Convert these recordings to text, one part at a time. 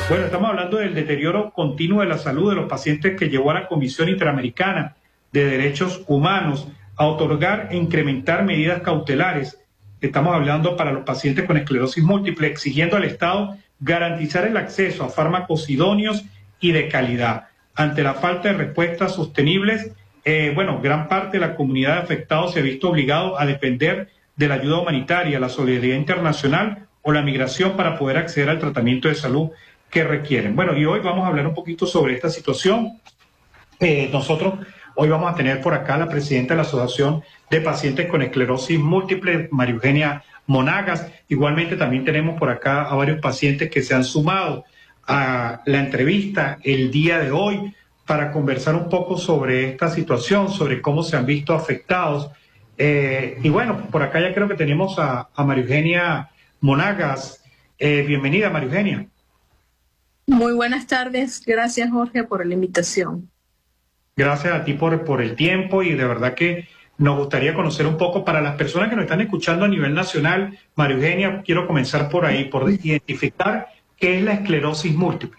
Bueno, estamos hablando del deterioro continuo de la salud de los pacientes que llevó a la Comisión Interamericana de Derechos Humanos a otorgar e incrementar medidas cautelares. Estamos hablando para los pacientes con esclerosis múltiple, exigiendo al Estado garantizar el acceso a fármacos idóneos y de calidad. Ante la falta de respuestas sostenibles, gran parte de la comunidad de afectados se ha visto obligado a depender de la ayuda humanitaria, la solidaridad internacional o la migración para poder acceder al tratamiento de salud que requieren. Bueno, y hoy vamos a hablar un poquito sobre esta situación. Nosotros hoy vamos a tener por acá a la presidenta de la Asociación de Pacientes con Esclerosis Múltiple, María Eugenia Monagas. Igualmente también tenemos por acá a varios pacientes que se han sumado a la entrevista el día de hoy para conversar un poco sobre esta situación, sobre cómo se han visto afectados. Y bueno, por acá ya creo que tenemos a María Eugenia Monagas. Bienvenida, María Eugenia. Muy buenas tardes. Gracias, Jorge, por la invitación. Gracias a ti por el tiempo y de verdad que nos gustaría conocer un poco para las personas que nos están escuchando a nivel nacional. María Eugenia, quiero comenzar por ahí, por identificar qué es la esclerosis múltiple.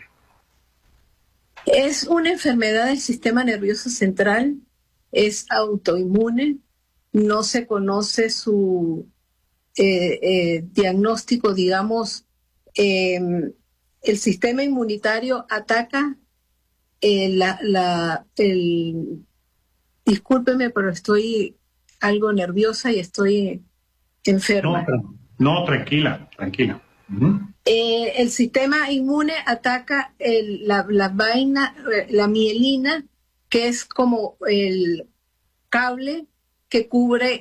Es una enfermedad del sistema nervioso central, es autoinmune, no se conoce su diagnóstico, digamos. El sistema inmunitario ataca discúlpeme, pero estoy algo nerviosa y estoy enferma. No, tranquila. El sistema inmune ataca la mielina, que es como el cable que cubre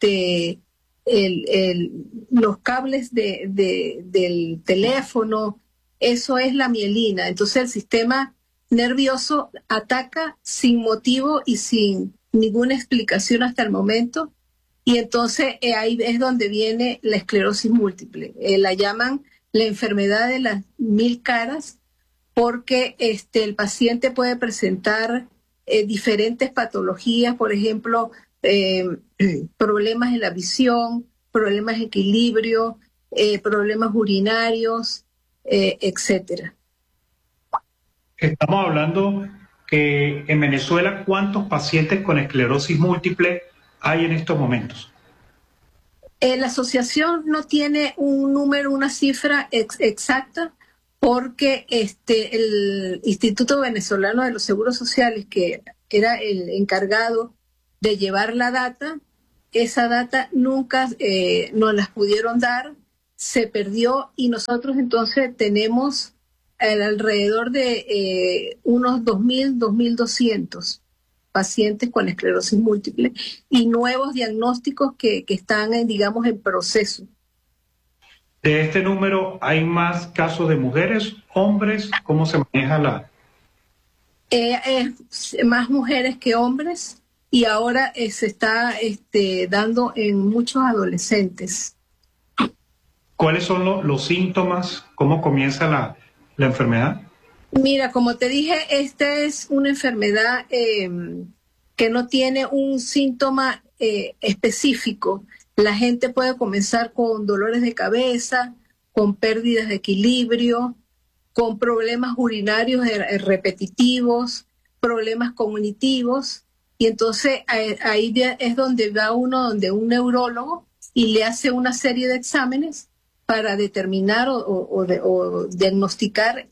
los cables del teléfono. Eso es la mielina. Entonces el sistema nervioso ataca sin motivo y sin ninguna explicación hasta el momento. Y entonces ahí es donde viene la esclerosis múltiple. La llaman la enfermedad de las 1000 caras, porque el paciente puede presentar diferentes patologías, por ejemplo, problemas en la visión, problemas de equilibrio, problemas urinarios, etcétera. Estamos hablando que en Venezuela, ¿cuántos pacientes con esclerosis múltiple hay en estos momentos? La asociación no tiene un número, una cifra exacta, porque el Instituto Venezolano de los Seguros Sociales, que era el encargado de llevar la data, esa data nunca nos las pudieron dar, se perdió, y nosotros entonces tenemos alrededor de unos 2.000, 2.200 pacientes con esclerosis múltiple y nuevos diagnósticos que están, digamos, en proceso. De este número, ¿hay más casos de mujeres, hombres? ¿Cómo se maneja más mujeres que hombres, y ahora se está dando en muchos adolescentes. ¿Cuáles son los síntomas? ¿Cómo comienza la enfermedad? Mira, como te dije, esta es una enfermedad que no tiene un síntoma específico. La gente puede comenzar con dolores de cabeza, con pérdidas de equilibrio, con problemas urinarios repetitivos, problemas cognitivos, y entonces ahí es donde va uno, donde un neurólogo, y le hace una serie de exámenes para determinar o diagnosticar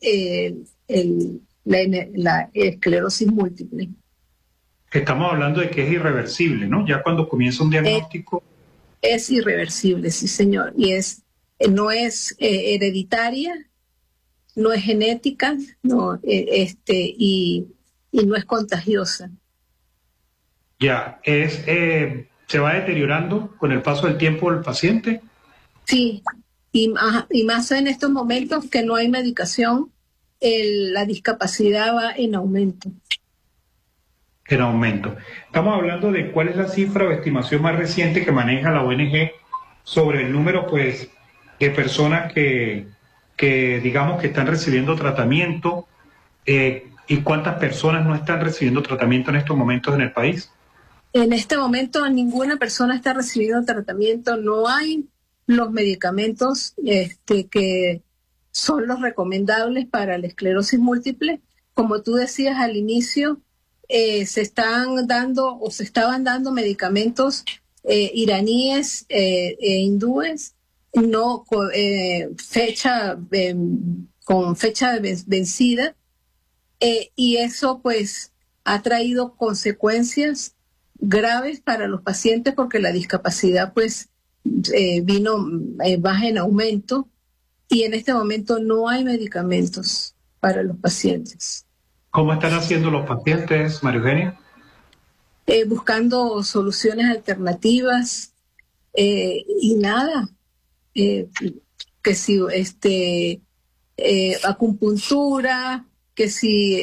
la esclerosis múltiple. Estamos hablando de que es irreversible, ¿no? Ya cuando comienza un diagnóstico. Es irreversible, sí, señor. Y no es hereditaria, no es genética, no, y no es contagiosa. Ya, ¿se va deteriorando con el paso del tiempo el paciente? Sí, y más en estos momentos que no hay medicación, la discapacidad va en aumento. En aumento. Estamos hablando de cuál es la cifra o estimación más reciente que maneja la ONG sobre el número, pues, de personas que digamos que están recibiendo tratamiento, y cuántas personas no están recibiendo tratamiento en estos momentos en el país. En este momento ninguna persona está recibiendo tratamiento, no hay los medicamentos que son los recomendables para la esclerosis múltiple. Como tú decías al inicio, se están dando o se estaban dando medicamentos iraníes e hindúes no con fecha vencida, y eso pues ha traído consecuencias graves para los pacientes porque la discapacidad pues baja en aumento, y en este momento no hay medicamentos para los pacientes. ¿Cómo están haciendo los pacientes, María Eugenia? Buscando soluciones alternativas, y nada, que si acupuntura, que si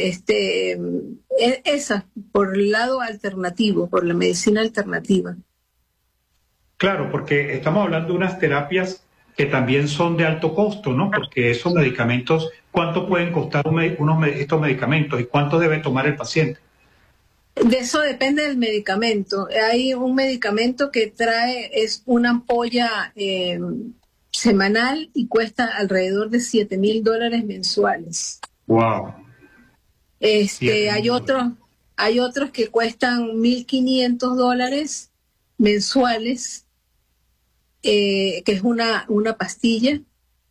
esa por el lado alternativo, por la medicina alternativa. Claro, porque estamos hablando de unas terapias que también son de alto costo, ¿no? Porque esos medicamentos, ¿cuánto pueden costar estos medicamentos y cuánto debe tomar el paciente? De eso depende del medicamento. Hay un medicamento que es una ampolla semanal y cuesta alrededor de $7,000 mensuales. Wow. Hay otros que cuestan $1,500 mensuales, que es una pastilla.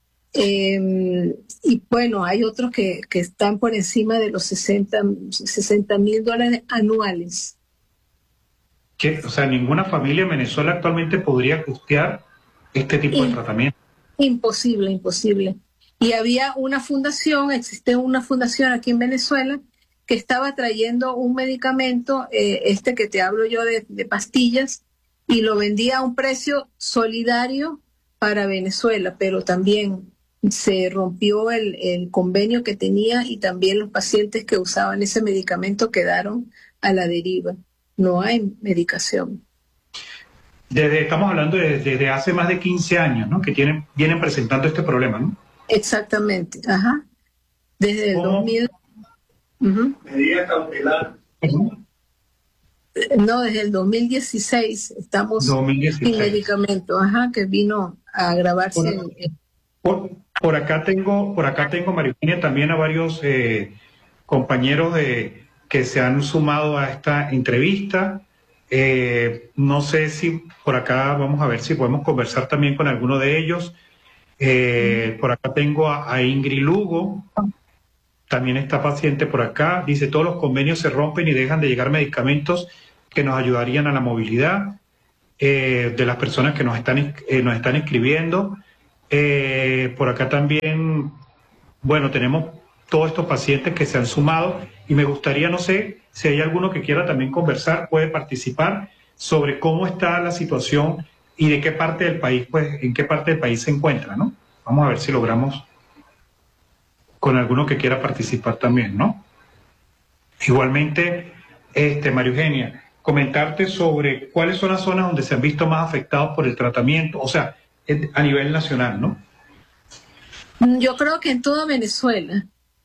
Y bueno, hay otros que están por encima de los $60,000 anuales. O sea, ninguna familia en Venezuela actualmente podría costear este tipo de tratamiento. Imposible, imposible. Y existe una fundación aquí en Venezuela que estaba trayendo un medicamento, que te hablo yo de pastillas, y lo vendía a un precio solidario para Venezuela, pero también se rompió el convenio que tenía, y también los pacientes que usaban ese medicamento quedaron a la deriva. No hay medicación. Estamos hablando desde hace más de 15 años, ¿no? Que vienen presentando este problema, ¿no? Exactamente, ajá. Desde el 2000. Medida cautelar. No, desde el 2016 estamos 2016. sin medicamento, ajá, que vino a agravarse. Por acá tengo, María Eugenia, también a varios compañeros que se han sumado a esta entrevista. No sé si por acá vamos a ver si podemos conversar también con alguno de ellos. Por acá tengo a Ingrid Lugo, también está paciente por acá. Dice, todos los convenios se rompen y dejan de llegar medicamentos que nos ayudarían a la movilidad, de las personas que nos están escribiendo. Por acá también, bueno, tenemos todos estos pacientes que se han sumado, y me gustaría, no sé, si hay alguno que quiera también conversar, puede participar sobre cómo está la situación y de qué parte del país, pues, en qué parte del país se encuentra, ¿no? Vamos a ver si logramos con alguno que quiera participar también, ¿no? Igualmente, María Eugenia, comentarte sobre cuáles son las zonas donde se han visto más afectados por el tratamiento, o sea, a nivel nacional, ¿no? Yo creo que en toda Venezuela.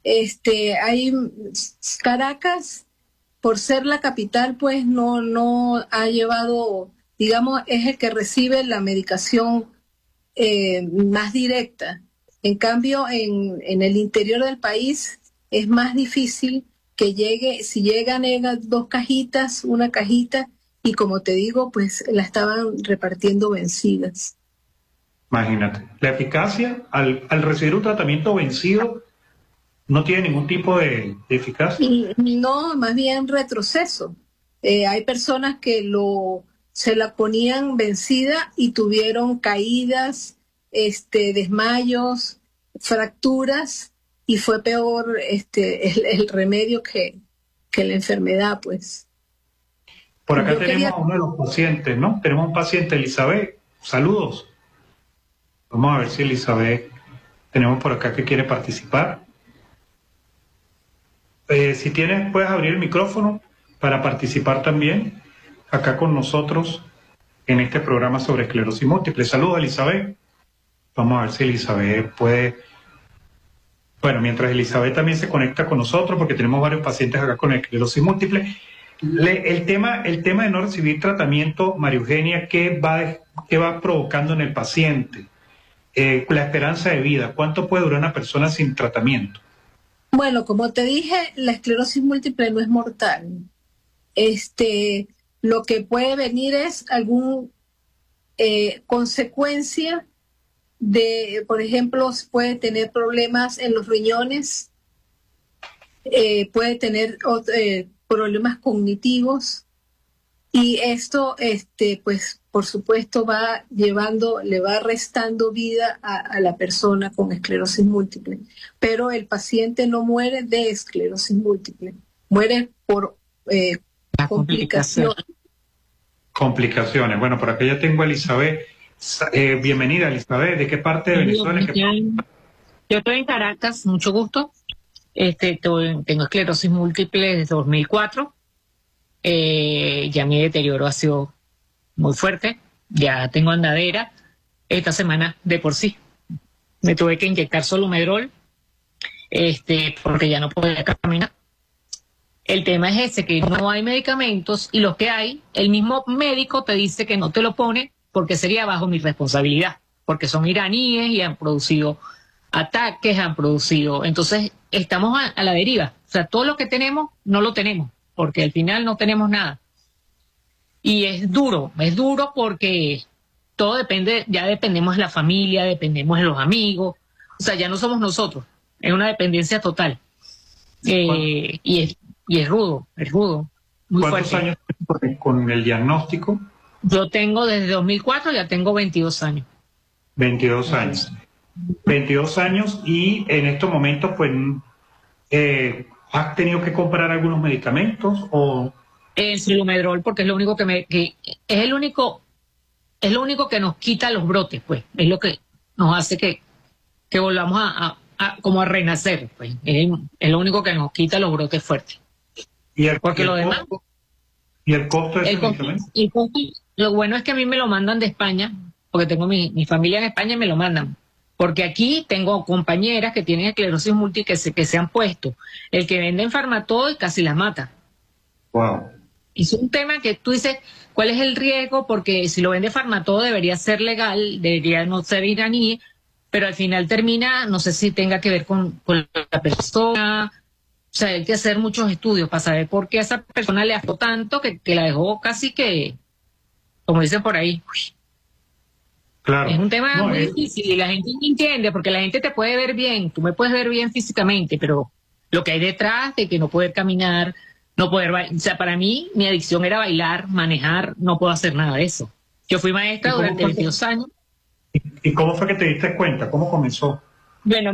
Caracas, por ser la capital, pues no ha llevado, digamos, es el que recibe la medicación más directa. En cambio, en el interior del país es más difícil que llegue. Si llegan 2 cajitas, una cajita, y como te digo, pues la estaban repartiendo vencidas. Imagínate, la eficacia al recibir un tratamiento vencido no tiene ningún tipo de eficacia. No, más bien retroceso. Hay personas que se la ponían vencida y tuvieron caídas, desmayos, fracturas, y fue peor el remedio que la enfermedad, pues. Por acá tenemos a uno de los pacientes, ¿no? Tenemos un paciente, Elizabeth. Saludos. Vamos a ver si Elizabeth tenemos por acá que quiere participar. Si tienes, puedes abrir el micrófono para participar también acá con nosotros en este programa sobre esclerosis múltiple. Saludos, Elizabeth. Vamos a ver si Elizabeth puede... Bueno, mientras Elizabeth también se conecta con nosotros, porque tenemos varios pacientes acá con esclerosis múltiple. El tema de no recibir tratamiento, María Eugenia, ¿qué va provocando en el paciente? la esperanza de vida? ¿Cuánto puede durar una persona sin tratamiento? Bueno, como te dije, la esclerosis múltiple no es mortal. Lo que puede venir es algún consecuencia de, por ejemplo, puede tener problemas en los riñones, puede tener problemas cognitivos, y esto, pues, por supuesto, le va restando vida a la persona con esclerosis múltiple. Pero el paciente no muere de esclerosis múltiple, muere por complicaciones. Complicaciones. Bueno, por acá ya tengo a Elizabeth. Bienvenida, Elizabeth. ¿De qué parte de Venezuela? Yo estoy en Caracas, mucho gusto. Tengo esclerosis múltiple desde 2004. Ya mi deterioro ha sido muy fuerte. Ya tengo andadera. Esta semana, de por sí, me tuve que inyectar Solumedrol, porque ya no podía caminar. El tema es ese, que no hay medicamentos, y los que hay, el mismo médico te dice que no te lo pone porque sería bajo mi responsabilidad, porque son iraníes y han producido ataques, entonces estamos a la deriva. O sea, todo lo que tenemos no lo tenemos, porque al final no tenemos nada. Y es duro porque todo depende, ya dependemos de la familia, dependemos de los amigos, o sea, ya no somos nosotros, es una dependencia total. Y es rudo, muy ¿Cuántos fuerte. años con el diagnóstico? Yo tengo desde 2004, ya tengo 22 años. 22 años. 22 años, y en estos momentos, pues, ¿has tenido que comprar algunos medicamentos o...? El Solumedrol, porque es lo único es lo único que nos quita los brotes, pues, es lo que nos hace que volvamos como a renacer, pues, es lo único que nos quita los brotes fuertes. Porque lo demás... ¿Y el costo de ese medicamento? Lo bueno es que a mí me lo mandan de España, porque tengo mi familia en España y me lo mandan. Porque aquí tengo compañeras que tienen esclerosis múltiple que se han puesto. El que vende en Farmatodo y casi las mata. Wow. Es un tema que tú dices, ¿cuál es el riesgo? Porque si lo vende Farmatodo debería ser legal, debería no ser iraní, pero al final termina, no sé si tenga que ver con la persona. O sea, hay que hacer muchos estudios para saber por qué a esa persona le afectó tanto que la dejó casi que, como dicen por ahí. Claro. Es un tema muy difícil y la gente no entiende, porque la gente te puede ver bien, tú me puedes ver bien físicamente, pero lo que hay detrás de que no poder caminar, no poder bailar, o sea, para mí mi adicción era bailar, manejar, no puedo hacer nada de eso. Yo fui maestra durante 22 años. ¿Y cómo fue que te diste cuenta? ¿Cómo comenzó? Bueno,